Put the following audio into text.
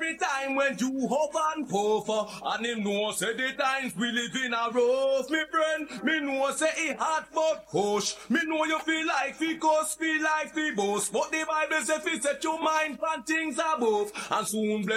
every time when you huff and puff. And him know say the times we live in a rough, me friend. Me know say it hard but push. Me know you feel like fi cuss, feel like fi boast. But the Bible say fi set your mind on things above. And soon